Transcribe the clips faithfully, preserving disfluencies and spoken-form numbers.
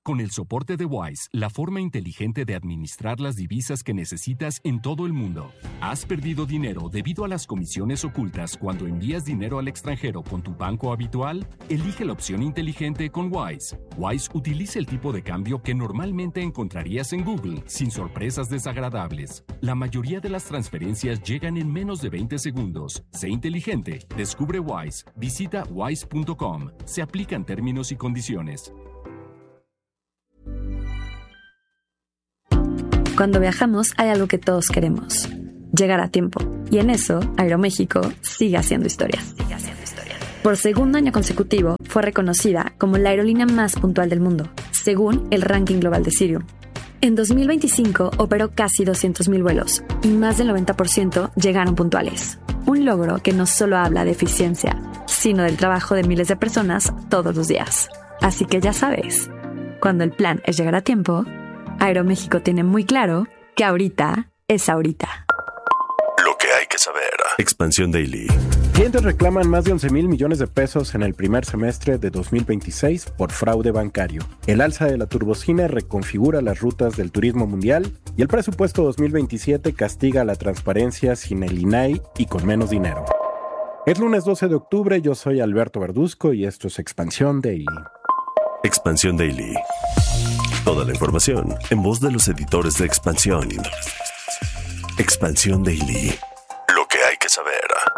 Con el soporte de Wise, la forma inteligente de administrar las divisas que necesitas en todo el mundo. ¿Has perdido dinero debido a las comisiones ocultas cuando envías dinero al extranjero con tu banco habitual? Elige la opción inteligente con Wise. Wise utiliza el tipo de cambio que normalmente encontrarías en Google, sin sorpresas desagradables. La mayoría de las transferencias llegan en menos de veinte segundos. Sé inteligente. Descubre Wise. Visita wise punto com. Se aplican términos y condiciones. Cuando viajamos hay algo que todos queremos: llegar a tiempo. Y en eso, Aeroméxico sigue haciendo historia. Sigue haciendo historia. Por segundo año consecutivo, fue reconocida como la aerolínea más puntual del mundo, según el ranking global de Cirium. En dos mil veinticinco operó casi doscientos mil vuelos y más del noventa por ciento llegaron puntuales. Un logro que no solo habla de eficiencia, sino del trabajo de miles de personas todos los días. Así que ya sabes, cuando el plan es llegar a tiempo, Aeroméxico tiene muy claro que ahorita es ahorita. Lo que hay que saber. Expansión Daily. Clientes reclaman más de once mil millones de pesos en el primer semestre de dos mil veintiséis por fraude bancario. El alza de la turbocina reconfigura las rutas del turismo mundial y el presupuesto dos mil veintisiete castiga la transparencia sin el I N A I y con menos dinero. Es lunes doce de octubre, yo soy Alberto Verduzco y esto es Expansión Daily. Expansión Daily. Toda la información en voz de los editores de Expansión. Expansión Daily. Lo que hay que saber.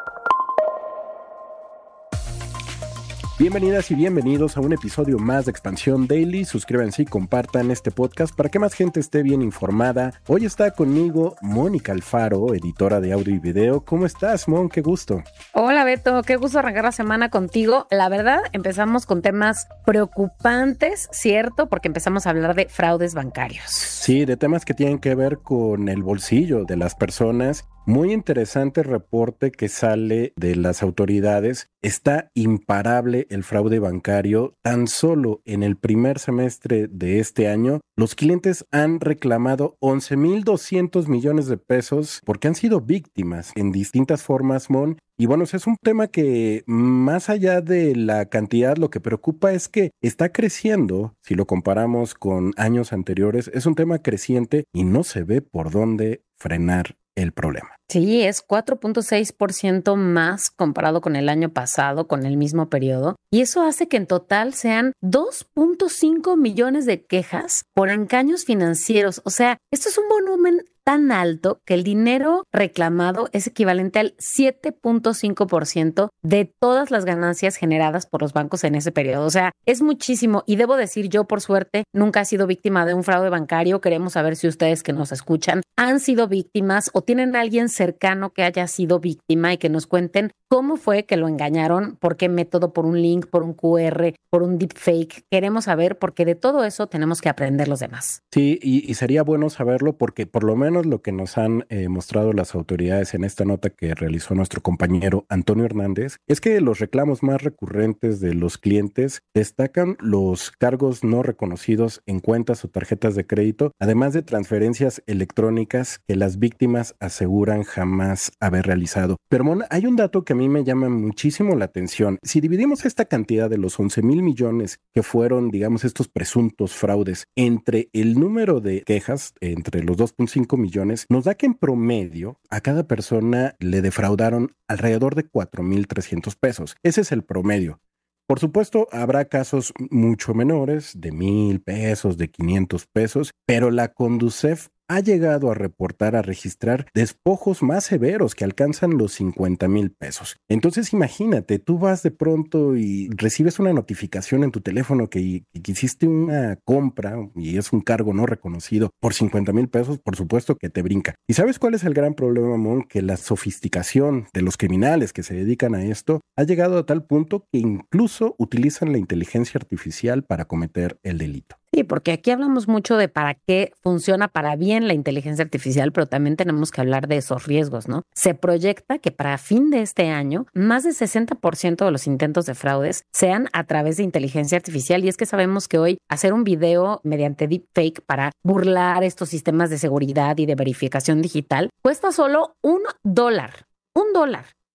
Bienvenidas y bienvenidos a un episodio más de Expansión Daily. Suscríbanse y compartan este podcast para que más gente esté bien informada. Hoy está conmigo Mónica Alfaro, editora de audio y video. ¿Cómo estás, Mon? Qué gusto. Hola, Beto. Qué gusto arrancar la semana contigo. La verdad, empezamos con temas preocupantes, ¿cierto? Porque empezamos a hablar de fraudes bancarios. Sí, de temas que tienen que ver con el bolsillo de las personas. Muy interesante reporte que sale de las autoridades. Está imparable el fraude bancario. Tan solo en el primer semestre de este año, los clientes han reclamado once mil doscientos millones de pesos porque han sido víctimas en distintas formas, Mon. Y bueno, es un tema que más allá de la cantidad, lo que preocupa es que está creciendo. Si lo comparamos con años anteriores, es un tema creciente y no se ve por dónde frenar el problema. Sí, es cuatro punto seis por ciento más comparado con el año pasado, con el mismo periodo. Y eso hace que en total sean dos punto cinco millones de quejas por engaños financieros. O sea, esto es un volumen tan alto que el dinero reclamado es equivalente al siete punto cinco por ciento de todas las ganancias generadas por los bancos en ese periodo. O sea, es muchísimo. Y debo decir, yo por suerte nunca he sido víctima de un fraude bancario. Queremos saber si ustedes que nos escuchan han sido víctimas o tienen a alguien cercano que haya sido víctima y que nos cuenten cómo fue que lo engañaron, por qué método, por un link, por un Q R, por un deepfake. Queremos saber porque de todo eso tenemos que aprender los demás. Sí, y, y sería bueno saberlo porque por lo menos lo que nos han eh, mostrado las autoridades en esta nota que realizó nuestro compañero Antonio Hernández es que los reclamos más recurrentes de los clientes destacan los cargos no reconocidos en cuentas o tarjetas de crédito, además de transferencias electrónicas que las víctimas aseguran jamás haber realizado. Pero Mon, hay un dato que a mí me llama muchísimo la atención. Si dividimos esta cantidad de los once mil millones que fueron, digamos, estos presuntos fraudes entre el número de quejas, entre los dos punto cinco millones, nos da que en promedio a cada persona le defraudaron alrededor de cuatro mil trescientos pesos. Ese es el promedio. Por supuesto, habrá casos mucho menores, de mil pesos, de quinientos pesos, pero la Conducef ha llegado a reportar, a registrar despojos más severos que alcanzan los cincuenta mil pesos. Entonces imagínate, tú vas de pronto y recibes una notificación en tu teléfono que, que hiciste una compra y es un cargo no reconocido por cincuenta mil pesos, por supuesto que te brinca. ¿Y sabes cuál es el gran problema, Mon? Que la sofisticación de los criminales que se dedican a esto ha llegado a tal punto que incluso utilizan la inteligencia artificial para cometer el delito. Sí, porque aquí hablamos mucho de para qué funciona para bien la inteligencia artificial, pero también tenemos que hablar de esos riesgos, ¿no? Se proyecta que para fin de este año, más del sesenta por ciento de los intentos de fraudes sean a través de inteligencia artificial. Y es que sabemos que hoy hacer un video mediante deepfake para burlar estos sistemas de seguridad y de verificación digital cuesta solo un dólar. Un dólar.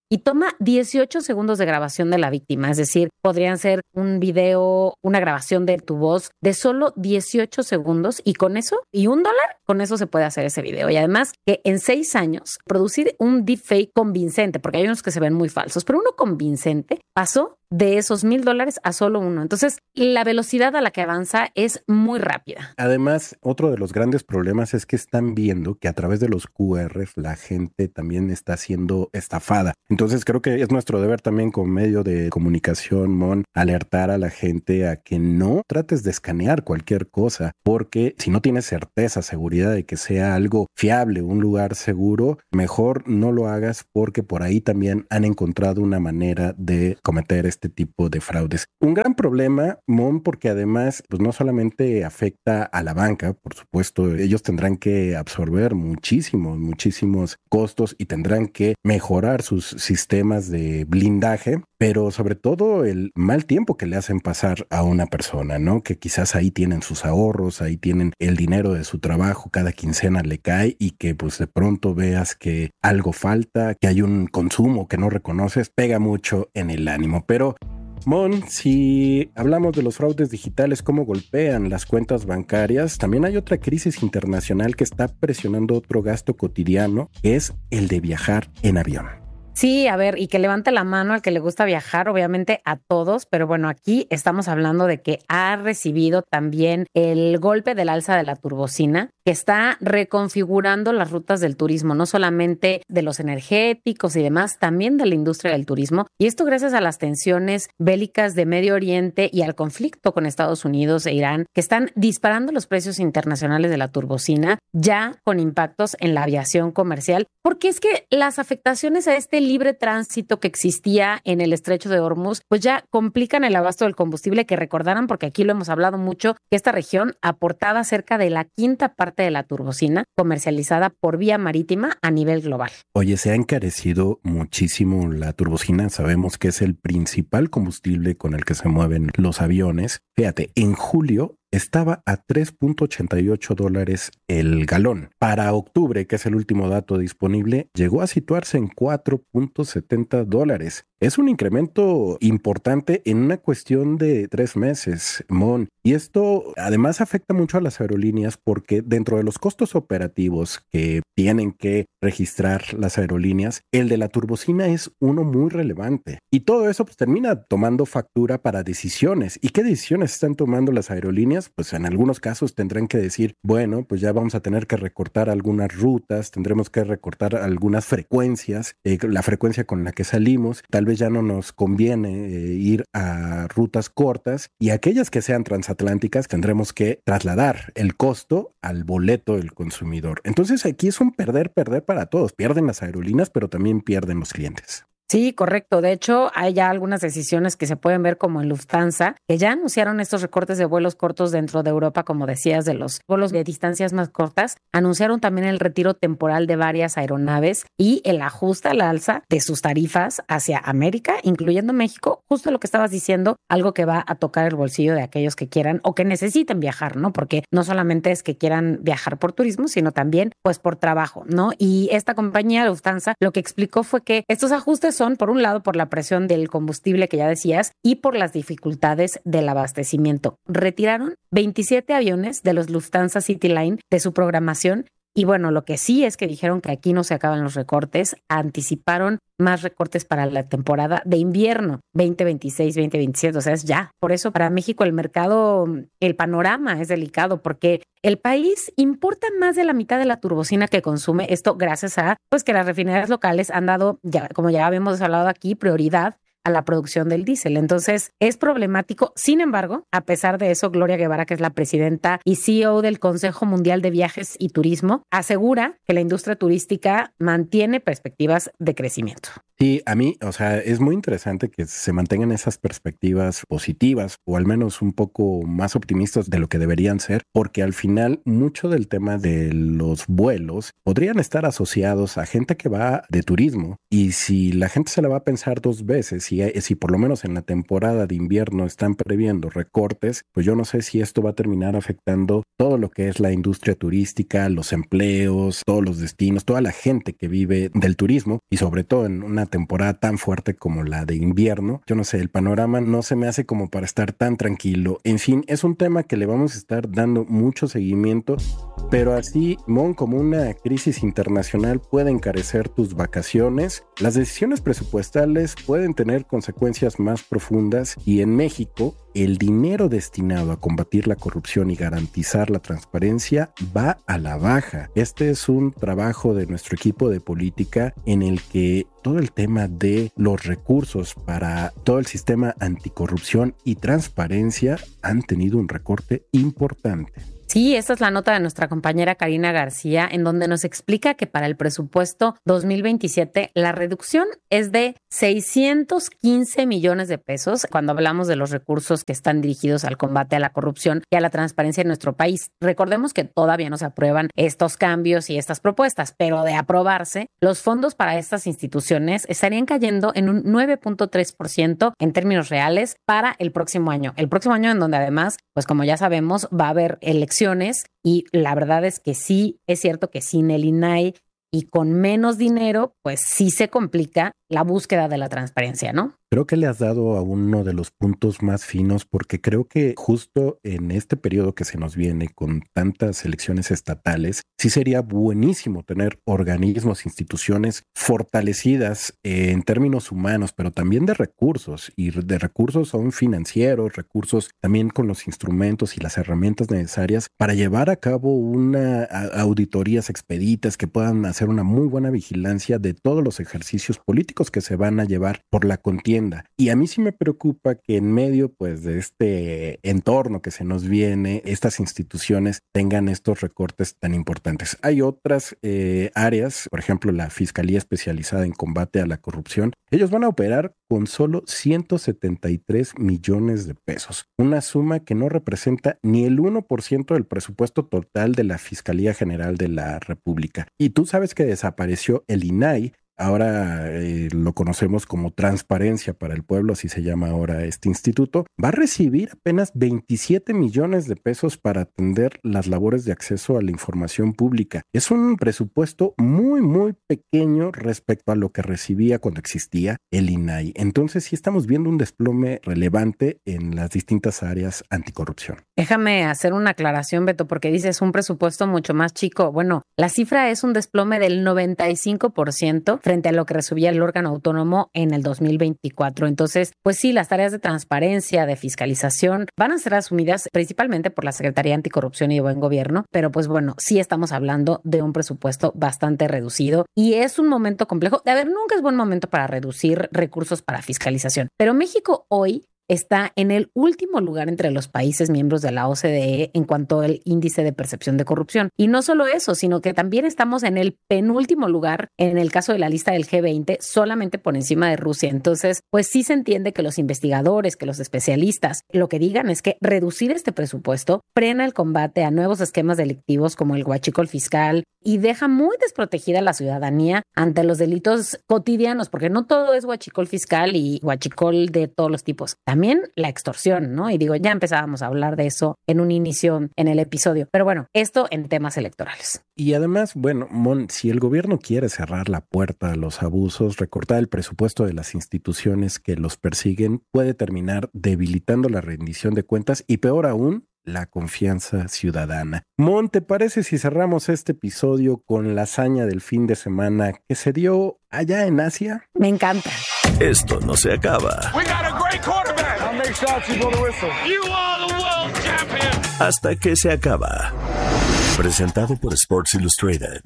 y toma dieciocho segundos de grabación de la víctima. Es decir, podrían ser un video, una grabación de tu voz de solo dieciocho segundos y con eso, y un dólar, con eso se puede hacer ese video. Y además que en seis años, producir un deepfake convincente, porque hay unos que se ven muy falsos, pero uno convincente pasó de esos mil dólares a solo uno. Entonces, la velocidad a la que avanza es muy rápida. Además, otro de los grandes problemas es que están viendo que a través de los Q Rs la gente también está siendo estafada. Entonces, creo que es nuestro deber también como medio de comunicación, Mon, alertar a la gente a que no trates de escanear cualquier cosa, porque si no tienes certeza, seguridad de que sea algo fiable, un lugar seguro, mejor no lo hagas, porque por ahí también han encontrado una manera de cometer este tipo de fraudes. Un gran problema, Mon, porque además pues no solamente afecta a la banca, por supuesto, ellos tendrán que absorber muchísimos, muchísimos costos y tendrán que mejorar sus sistemas de blindaje, pero sobre todo el mal tiempo que le hacen pasar a una persona, ¿no? Que quizás ahí tienen sus ahorros, ahí tienen el dinero de su trabajo, cada quincena le cae y que pues de pronto veas que algo falta, que hay un consumo que no reconoces, pega mucho en el ánimo. Pero Mon, si hablamos de los fraudes digitales, cómo golpean las cuentas bancarias, también hay otra crisis internacional que está presionando otro gasto cotidiano, que es el de viajar en avión. Sí, a ver, y que levante la mano al que le gusta viajar, obviamente a todos, pero bueno, aquí estamos hablando de que ha recibido también el golpe del alza de la turbocina, que está reconfigurando las rutas del turismo, no solamente de los energéticos y demás, también de la industria del turismo. Y esto gracias a las tensiones bélicas de Medio Oriente y al conflicto con Estados Unidos e Irán, que están disparando los precios internacionales de la turbocina, ya con impactos en la aviación comercial, porque es que las afectaciones a este libre tránsito que existía en el estrecho de Hormuz, pues ya complican el abasto del combustible, que recordarán, porque aquí lo hemos hablado mucho, que esta región aportaba cerca de la quinta parte de la turbocina comercializada por vía marítima a nivel global. Oye, se ha encarecido muchísimo la turbocina, sabemos que es el principal combustible con el que se mueven los aviones. Fíjate, en julio estaba a tres punto ochenta y ocho dólares el galón. Para octubre, que es el último dato disponible, llegó a situarse en cuatro punto setenta dólares. Es un incremento importante en una cuestión de tres meses, Mon. Y esto además afecta mucho a las aerolíneas porque dentro de los costos operativos que tienen que registrar las aerolíneas, el de la turbocina es uno muy relevante. Y todo eso pues termina tomando factura para decisiones. ¿Y qué decisiones están tomando las aerolíneas? Pues en algunos casos tendrán que decir, bueno, pues ya vamos a tener que recortar algunas rutas, tendremos que recortar algunas frecuencias, eh, la frecuencia con la que salimos, tal vez ya no nos conviene eh, ir a rutas cortas y aquellas que sean transatlánticas tendremos que trasladar el costo al boleto del consumidor. Entonces aquí es un perder, perder para todos. Pierden las aerolíneas, pero también pierden los clientes. Sí, correcto. De hecho, hay ya algunas decisiones que se pueden ver como en Lufthansa, que ya anunciaron estos recortes de vuelos cortos dentro de Europa, como decías, de los vuelos de distancias más cortas. Anunciaron también el retiro temporal de varias aeronaves y el ajuste al alza de sus tarifas hacia América, incluyendo México, justo lo que estabas diciendo, algo que va a tocar el bolsillo de aquellos que quieran o que necesiten viajar, ¿no? Porque no solamente es que quieran viajar por turismo, sino también pues por trabajo, ¿no? Y esta compañía Lufthansa lo que explicó fue que estos ajustes son, por un lado, por la presión del combustible que ya decías y por las dificultades del abastecimiento. Retiraron veintisiete aviones de los Lufthansa CityLine de su programación y bueno, lo que sí es que dijeron que aquí no se acaban los recortes, anticiparon más recortes para la temporada de invierno veinte veintiséis veinte veintisiete, o sea, es ya. Por eso para México el mercado, el panorama es delicado porque el país importa más de la mitad de la turbocina que consume, esto gracias a pues que las refinerías locales han dado, ya, como ya habíamos hablado aquí, prioridad a la producción del diésel. Entonces es problemático. Sin embargo, a pesar de eso, Gloria Guevara, que es la presidenta y C E O del Consejo Mundial de Viajes y Turismo, asegura que la industria turística mantiene perspectivas de crecimiento. Sí, a mí, o sea, es muy interesante que se mantengan esas perspectivas positivas o al menos un poco más optimistas de lo que deberían ser, porque al final mucho del tema de los vuelos podrían estar asociados a gente que va de turismo y si la gente se la va a pensar dos veces, si, si por lo menos en la temporada de invierno están previendo recortes, pues yo no sé si esto va a terminar afectando todo lo que es la industria turística, los empleos, todos los destinos, toda la gente que vive del turismo y sobre todo en una temporada tan fuerte como la de invierno. Yo no sé, el panorama no se me hace como para estar tan tranquilo. En fin, es un tema que le vamos a estar dando mucho seguimiento, pero así, Mon, como una crisis internacional puede encarecer tus vacaciones, las decisiones presupuestales pueden tener consecuencias más profundas y en México, el dinero destinado a combatir la corrupción y garantizar la transparencia va a la baja. Este es un trabajo de nuestro equipo de política en el que todo el tema de los recursos para todo el sistema anticorrupción y transparencia han tenido un recorte importante. Sí, esta es la nota de nuestra compañera Karina García, en donde nos explica que para el presupuesto dos mil veintisiete la reducción es de seiscientos quince millones de pesos cuando hablamos de los recursos que están dirigidos al combate a la corrupción y a la transparencia en nuestro país. Recordemos que todavía no se aprueban estos cambios y estas propuestas, pero de aprobarse, los fondos para estas instituciones estarían cayendo en un nueve punto tres por ciento en términos reales para el próximo año. El próximo año en donde además, pues como ya sabemos, va a haber elecciones. Y la verdad es que sí, es cierto que sin el I N A I y con menos dinero, pues sí se complica la búsqueda de la transparencia, ¿no? Creo que le has dado a uno de los puntos más finos porque creo que justo en este periodo que se nos viene con tantas elecciones estatales, sí sería buenísimo tener organismos, instituciones fortalecidas eh, en términos humanos, pero también de recursos, y de recursos son financieros, recursos también con los instrumentos y las herramientas necesarias para llevar a cabo una a, auditorías expeditas que puedan hacer una muy buena vigilancia de todos los ejercicios políticos que se van a llevar por la contienda. Y a mí sí me preocupa que en medio pues de este entorno que se nos viene, estas instituciones tengan estos recortes tan importantes. Hay otras eh, áreas, por ejemplo la Fiscalía Especializada en Combate a la Corrupción. Ellos van a operar con solo ciento setenta y tres millones de pesos, una suma que no representa ni el uno por ciento del presupuesto total de la Fiscalía General de la República. Y tú sabes que desapareció el I N A I. Ahora eh, lo conocemos como Transparencia para el Pueblo, así se llama ahora este instituto. Va a recibir apenas veintisiete millones de pesos para atender las labores de acceso a la información pública. Es un presupuesto muy, muy pequeño respecto a lo que recibía cuando existía el I N A I. Entonces sí estamos viendo un desplome relevante en las distintas áreas anticorrupción. Déjame hacer una aclaración, Beto, porque dices un presupuesto mucho más chico. Bueno, la cifra es un desplome del noventa y cinco por ciento frente a lo que recibía el órgano autónomo en el dos mil veinticuatro. Entonces, pues sí, las tareas de transparencia, de fiscalización, van a ser asumidas principalmente por la Secretaría Anticorrupción y de Buen Gobierno, pero pues bueno, sí estamos hablando de un presupuesto bastante reducido y es un momento complejo. A ver, nunca es buen momento para reducir recursos para fiscalización, pero México hoy está en el último lugar entre los países miembros de la O C D E en cuanto al índice de percepción de corrupción. Y no solo eso, sino que también estamos en el penúltimo lugar en el caso de la lista del G veinte, solamente por encima de Rusia. Entonces, pues sí se entiende que los investigadores, que los especialistas, lo que digan es que reducir este presupuesto frena el combate a nuevos esquemas delictivos como el huachicol fiscal y deja muy desprotegida a la ciudadanía ante los delitos cotidianos, porque no todo es huachicol fiscal y huachicol de todos los tipos. También También la extorsión, ¿no? Y digo, ya empezábamos a hablar de eso en un inicio en el episodio. Pero bueno, esto en temas electorales. Y además, bueno, Mon, si el gobierno quiere cerrar la puerta a los abusos, recortar el presupuesto de las instituciones que los persiguen, puede terminar debilitando la rendición de cuentas y peor aún, la confianza ciudadana. Mon, ¿te parece si cerramos este episodio con la hazaña del fin de semana que se dio allá en Asia? Me encanta. Esto no se acaba. We got a great quarterback. I'll make shots, you blow the whistle. You are the world champion. Hasta que se acaba. Presentado por Sports Illustrated.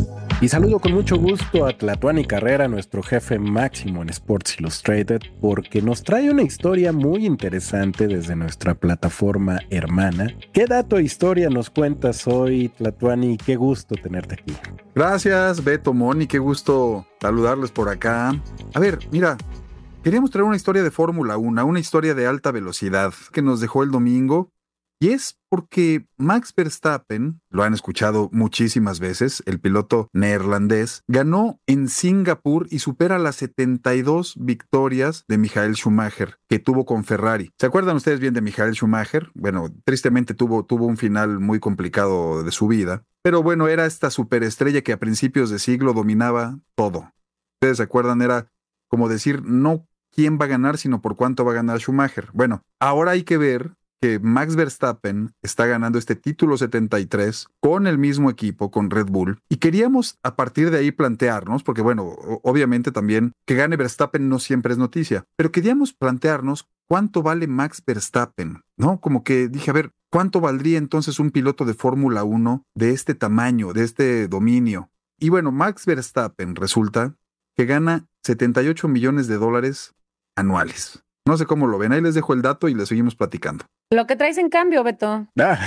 Y saludo con mucho gusto a Tlatuani Carrera, nuestro jefe máximo en Sports Illustrated, porque nos trae una historia muy interesante desde nuestra plataforma hermana. ¿Qué dato e historia nos cuentas hoy, Tlatuani? Qué gusto tenerte aquí. Gracias, Beto, Moni, qué gusto saludarles por acá. A ver, mira, queríamos traer una historia de Fórmula uno, una historia de alta velocidad que nos dejó el domingo. Y es porque Max Verstappen, lo han escuchado muchísimas veces, el piloto neerlandés, ganó en Singapur y supera las setenta y dos victorias de Michael Schumacher, que tuvo con Ferrari. ¿Se acuerdan ustedes bien de Michael Schumacher? Bueno, tristemente tuvo, tuvo un final muy complicado de su vida, pero bueno, era esta superestrella que a principios de siglo dominaba todo. ¿Ustedes se acuerdan? Era como decir, no quién va a ganar, sino por cuánto va a ganar Schumacher. Bueno, ahora hay que ver que Max Verstappen está ganando este título setenta y tres con el mismo equipo, con Red Bull, y queríamos a partir de ahí plantearnos, porque bueno, obviamente también que gane Verstappen no siempre es noticia, pero queríamos plantearnos cuánto vale Max Verstappen, ¿no? Como que dije, a ver, ¿cuánto valdría entonces un piloto de Fórmula uno de este tamaño, de este dominio? Y bueno, Max Verstappen resulta que gana setenta y ocho millones de dólares anuales. No sé cómo lo ven, ahí les dejo el dato y les seguimos platicando. Lo que traes en cambio, Beto. Ah,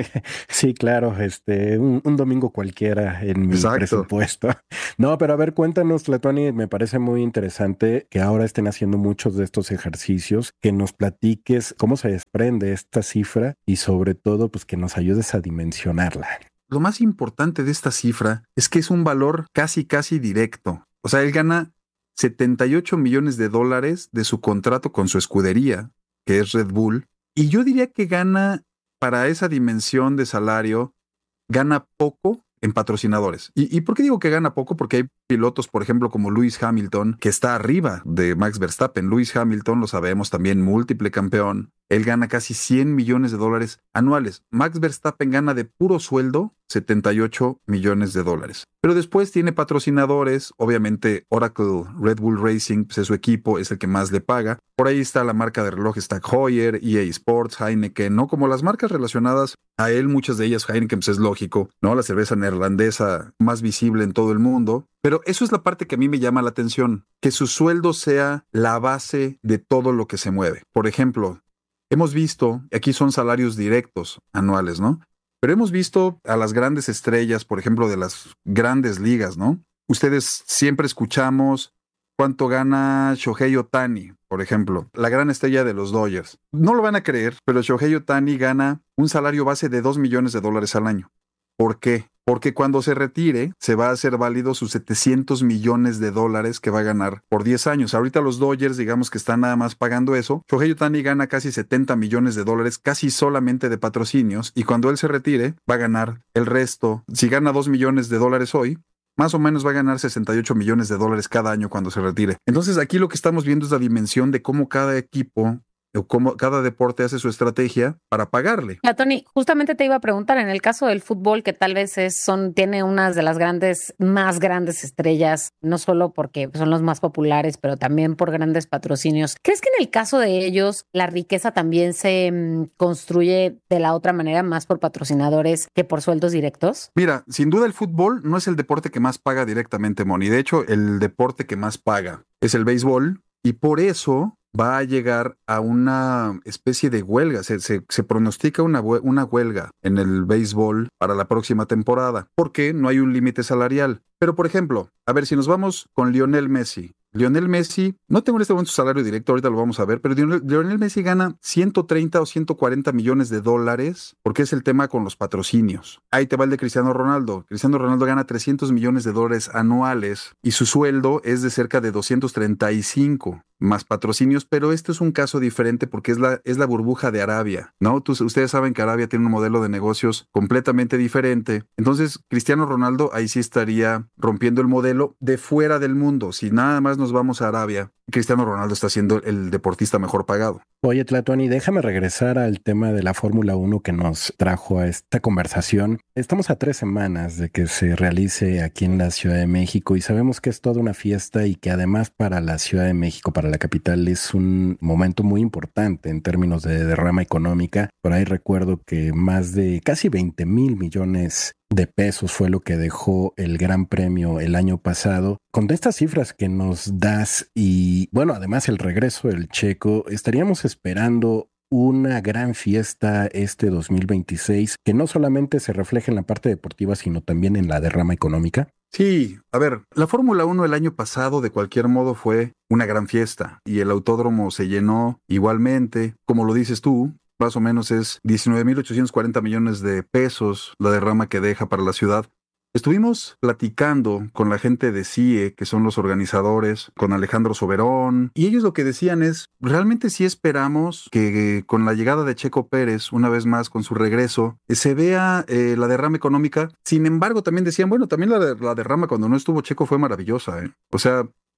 sí, claro, este, un, un domingo cualquiera en mi Exacto. presupuesto. No, pero a ver, cuéntanos, Tlatuani, me parece muy interesante que ahora estén haciendo muchos de estos ejercicios, que nos platiques cómo se desprende esta cifra y sobre todo, pues que nos ayudes a dimensionarla. Lo más importante de esta cifra es que es un valor casi, casi directo. O sea, él gana setenta y ocho millones de dólares de su contrato con su escudería, que es Red Bull, y yo diría que gana, para esa dimensión de salario, gana poco en patrocinadores. ¿Y, ¿Y por qué digo que gana poco? Porque hay pilotos, por ejemplo, como Lewis Hamilton, que está arriba de Max Verstappen. Lewis Hamilton, lo sabemos, también múltiple campeón. Él gana casi cien millones de dólares anuales. Max Verstappen gana de puro sueldo setenta y ocho millones de dólares. Pero después tiene patrocinadores, obviamente Oracle Red Bull Racing, pues es su equipo, es el que más le paga. Por ahí está la marca de relojes Tag Heuer, E A Sports, Heineken, ¿no? Como las marcas relacionadas a él, muchas de ellas, Heineken, pues es lógico, ¿no? La cerveza neerlandesa más visible en todo el mundo. Pero eso es la parte que a mí me llama la atención, que su sueldo sea la base de todo lo que se mueve. Por ejemplo, hemos visto, aquí son salarios directos anuales, ¿no? Pero hemos visto a las grandes estrellas, por ejemplo, de las grandes ligas, ¿no? Ustedes siempre escuchamos cuánto gana Shohei Ohtani, por ejemplo, la gran estrella de los Dodgers. No lo van a creer, pero Shohei Ohtani gana un salario base de dos millones de dólares al año. ¿Por qué? Porque cuando se retire, se va a hacer válido sus setecientos millones de dólares que va a ganar por diez años. Ahorita los Dodgers, digamos que están nada más pagando eso. Shohei Ohtani gana casi setenta millones de dólares, casi solamente de patrocinios, y cuando él se retire, va a ganar el resto. Si gana dos millones de dólares hoy, más o menos va a ganar sesenta y ocho millones de dólares cada año cuando se retire. Entonces aquí lo que estamos viendo es la dimensión de cómo cada equipo o cómo cada deporte hace su estrategia para pagarle. Ya, Tony, justamente te iba a preguntar, en el caso del fútbol, que tal vez es, son, tiene unas de las grandes, más grandes estrellas, no solo porque son los más populares, pero también por grandes patrocinios. ¿Crees que en el caso de ellos la riqueza también se mmm, construye de la otra manera, más por patrocinadores que por sueldos directos? Mira, sin duda el fútbol no es el deporte que más paga directamente, Moni. De hecho, el deporte que más paga es el béisbol, y por eso va a llegar a una especie de huelga. Se, se, se pronostica una, una huelga en el béisbol para la próxima temporada, porque no hay un límite salarial. Pero, por ejemplo, a ver, si nos vamos con Lionel Messi. Lionel Messi, no tengo en este momento su salario directo, ahorita lo vamos a ver, pero Lionel, Lionel Messi gana ciento treinta o ciento cuarenta millones de dólares, porque es el tema con los patrocinios. Ahí te va el de Cristiano Ronaldo. Cristiano Ronaldo gana trescientos millones de dólares anuales y su sueldo es de cerca de doscientos treinta y cinco más patrocinios, pero este es un caso diferente porque es la, es la burbuja de Arabia, ¿no? Tú, ustedes saben que Arabia tiene un modelo de negocios completamente diferente. Entonces, Cristiano Ronaldo ahí sí estaría rompiendo el modelo de fuera del mundo. Si nada más nos vamos a Arabia, Cristiano Ronaldo está siendo el deportista mejor pagado. Oye, Tlatuani, déjame regresar al tema de la Fórmula uno que nos trajo a esta conversación. Estamos a tres semanas de que se realice aquí en la Ciudad de México y sabemos que es toda una fiesta y que además para la Ciudad de México, para la capital, es un momento muy importante en términos de derrama económica. Por ahí recuerdo que más de casi veinte mil millones de pesos fue lo que dejó el Gran Premio el año pasado. Con estas cifras que nos das y, bueno, además el regreso del Checo, estaríamos esperando una gran fiesta este dos mil veintiséis que no solamente se refleja en la parte deportiva, sino también en la derrama económica. Sí, a ver, la Fórmula uno el año pasado de cualquier modo fue una gran fiesta y el autódromo se llenó igualmente, como lo dices tú. Más o menos es diecinueve mil ochocientos cuarenta millones de pesos la derrama que deja para la ciudad. Estuvimos platicando con la gente de C I E, que son los organizadores, con Alejandro Soberón, y ellos lo que decían es, realmente sí esperamos que con la llegada de Checo Pérez, una vez más con su regreso, se vea eh, la derrama económica. Sin embargo, también decían, bueno, también la, la derrama cuando no estuvo Checo fue maravillosa, ¿eh? O sea,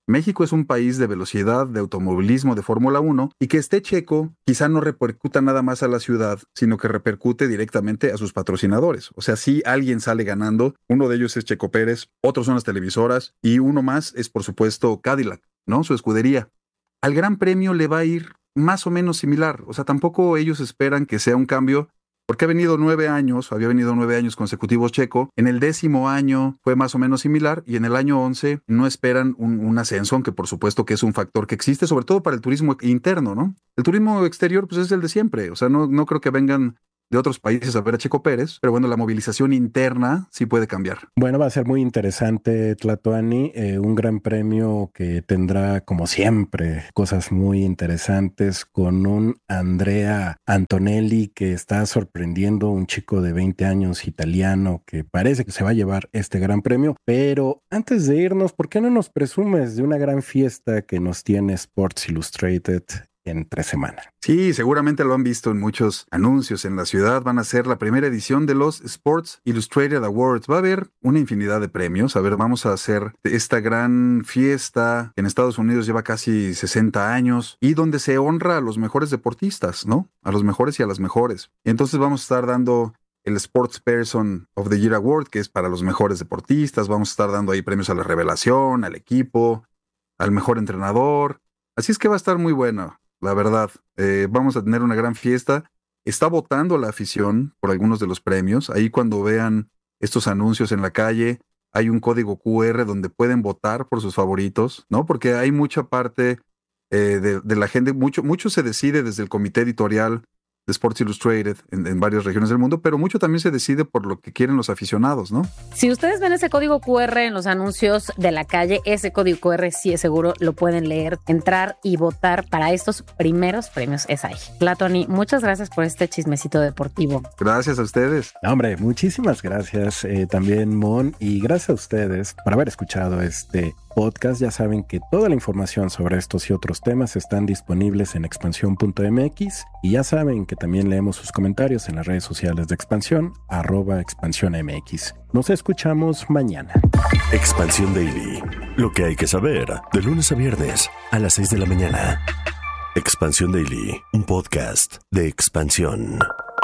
México es un país de velocidad, de automovilismo, de Fórmula uno, y que esté Checo quizá no repercuta nada más a la ciudad, sino que repercute directamente a sus patrocinadores. O sea, si alguien sale ganando, uno de ellos es Checo Pérez, otros son las televisoras, y uno más es, por supuesto, Cadillac, ¿no? Su escudería. Al Gran Premio le va a ir más o menos similar. O sea, tampoco ellos esperan que sea un cambio, porque ha venido nueve años, había venido nueve años consecutivos Checo. En el décimo año fue más o menos similar, y en el año once no esperan un, un ascenso, aunque por supuesto que es un factor que existe, sobre todo para el turismo interno, ¿no? El turismo exterior, pues es el de siempre. O sea, no, no creo que vengan de otros países a ver a Checo Pérez, pero bueno, la movilización interna sí puede cambiar. Bueno, va a ser muy interesante, Tlatoani, eh, un gran premio que tendrá, como siempre, cosas muy interesantes, con un Andrea Antonelli que está sorprendiendo, un chico de veinte años italiano que parece que se va a llevar este gran premio. Pero antes de irnos, ¿por qué no nos presumes de una gran fiesta que nos tiene Sports Illustrated entre semana? Sí, seguramente lo han visto en muchos anuncios en la ciudad. Van a ser la primera edición de los Sports Illustrated Awards. Va a haber una infinidad de premios. A ver, vamos a hacer esta gran fiesta que en Estados Unidos lleva casi sesenta años y donde se honra a los mejores deportistas, ¿no? A los mejores y a las mejores. Y entonces vamos a estar dando el Sports Person of the Year Award, que es para los mejores deportistas. Vamos a estar dando ahí premios a la revelación, al equipo, al mejor entrenador. Así es que va a estar muy bueno. La verdad, eh, vamos a tener una gran fiesta. Está votando la afición por algunos de los premios. Ahí cuando vean estos anuncios en la calle, hay un código cu erre donde pueden votar por sus favoritos, ¿no? Porque hay mucha parte eh, de, de la gente, mucho, mucho se decide desde el comité editorial de Sports Illustrated en, en varias regiones del mundo, pero mucho también se decide por lo que quieren los aficionados, ¿no? Si ustedes ven ese código cu erre en los anuncios de la calle, ese código cu erre sí es seguro, lo pueden leer, entrar y votar para estos primeros premios. Es ahí. Tlatoani, muchas gracias por este chismecito deportivo. Gracias a ustedes. No, hombre, muchísimas gracias eh, también, Mon, y gracias a ustedes por haber escuchado este podcast. Ya saben que toda la información sobre estos y otros temas están disponibles en expansión punto eme equis, y ya saben que también leemos sus comentarios en las redes sociales de Expansión, arroba expansión eme equis. Nos escuchamos mañana. Expansión Daily. Lo que hay que saber de lunes a viernes a las seis de la mañana. Expansión Daily, un podcast de Expansión.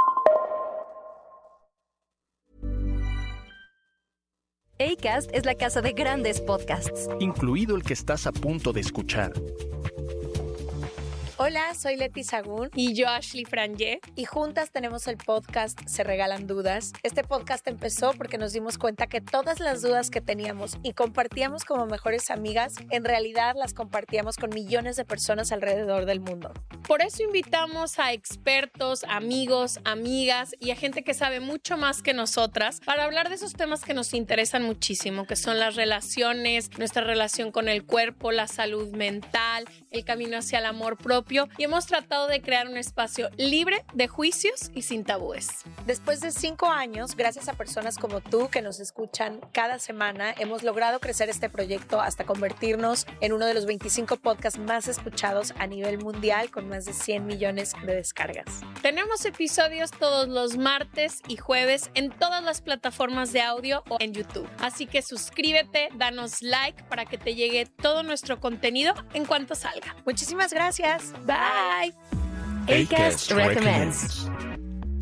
Acast es la casa de grandes podcasts, incluido el que estás a punto de escuchar. Hola, soy Leti Sagún. Y yo, Ashley Frangé. Y juntas tenemos el podcast Se Regalan Dudas. Este podcast empezó porque nos dimos cuenta que todas las dudas que teníamos y compartíamos como mejores amigas, en realidad las compartíamos con millones de personas alrededor del mundo. Por eso invitamos a expertos, amigos, amigas y a gente que sabe mucho más que nosotras para hablar de esos temas que nos interesan muchísimo, que son las relaciones, nuestra relación con el cuerpo, la salud mental, el camino hacia el amor propio. Y hemos tratado de crear un espacio libre de juicios y sin tabúes. Después de cinco años, gracias a personas como tú que nos escuchan cada semana, hemos logrado crecer este proyecto hasta convertirnos en uno de los veinticinco podcasts más escuchados a nivel mundial, con más de cien millones de descargas. Tenemos episodios todos los martes y jueves en todas las plataformas de audio o en YouTube. Así que suscríbete, danos like para que te llegue todo nuestro contenido en cuanto salga. Muchísimas gracias. Bye. Acast recommends.